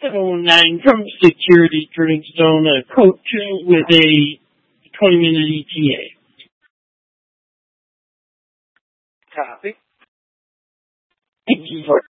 719 from Security Drink Zone, code 2 with a 20-minute ETA. Copy. Thank you for